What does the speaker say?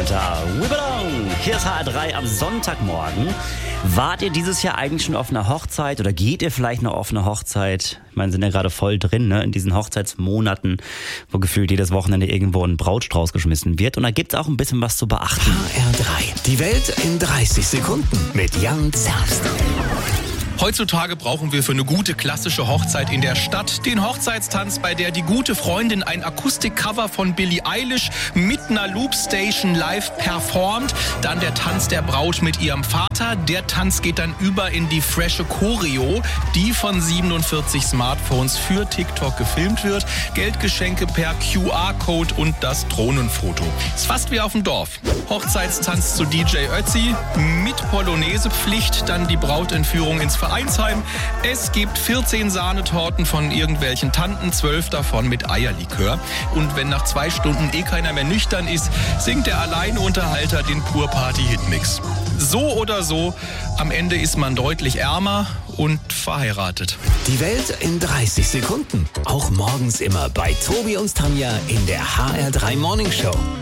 Kommentar. We belong! Hier ist HR3 am Sonntagmorgen. Wart ihr dieses Jahr eigentlich schon auf einer Hochzeit oder geht ihr vielleicht noch auf eine Hochzeit? Ich meine, sind ja gerade voll drin, ne? In diesen Hochzeitsmonaten, wo gefühlt jedes Wochenende irgendwo ein Brautstrauß geschmissen wird. Und da gibt's auch ein bisschen was zu beachten. HR3, die Welt in 30 Sekunden mit Jan Zerbst. Heutzutage brauchen wir für eine gute klassische Hochzeit in der Stadt den Hochzeitstanz, bei der die gute Freundin ein Akustikcover von Billie Eilish mit einer Loopstation live performt. Dann der Tanz der Braut mit ihrem Vater. Der Tanz geht dann über in die frische Choreo, die von 47 Smartphones für TikTok gefilmt wird. Geldgeschenke per QR-Code und das Drohnenfoto. Ist fast wie auf dem Dorf. Hochzeitstanz zu DJ Ötzi mit Polonaise-Pflicht, dann die Brautentführung ins Vereinsheim. Es gibt 14 Sahnetorten von irgendwelchen Tanten, 12 davon mit Eierlikör. Und wenn nach 2 Stunden keiner mehr nüchtern ist, singt der Alleinunterhalter den Pur-Party-Hitmix. So oder so, am Ende ist man deutlich ärmer und verheiratet. Die Welt in 30 Sekunden. Auch morgens immer bei Tobi und Tanja in der HR3 Morning Show.